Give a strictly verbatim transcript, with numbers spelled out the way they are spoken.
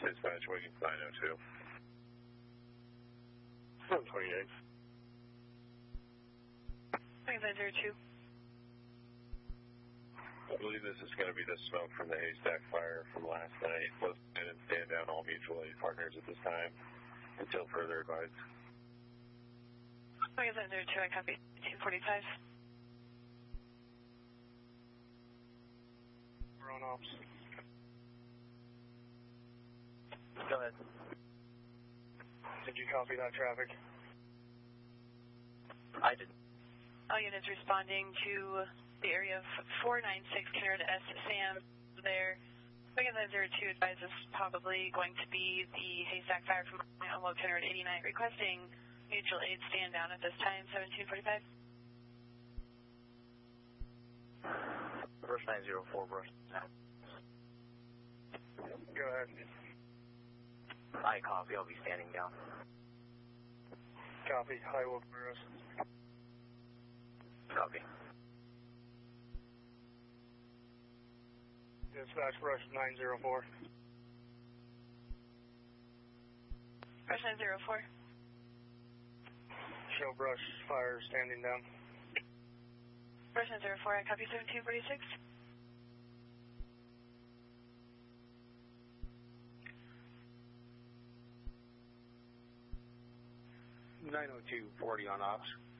Dispatch, Wiggins nine oh two. one twenty-eight. Wiggins nine zero two. I believe this is going to be the smoke from the haystack fire from last night. Let's stand and stand down all mutual aid partners at this time until further advised. Wiggins nine zero two, I copy. two forty-five. We're on ops. Go ahead. Did you copy that traffic? I did. All units responding to the area of four nine six Kennard S. Sam there. Wiggins nine zero two advises probably going to be the haystack fire from Elmo Kennard eighty-nine, requesting mutual aid stand down at this time, seventeen forty-five. Brush nine zero four, brush now. Go ahead. I copy, I'll be standing down. Copy, high Oak Burrows. Copy. Dispatch, brush nine zero four. Brush nine zero four. Show brush fire standing down. Brush nine zero four, I copy seventeen forty-six. nine oh two forty on ops.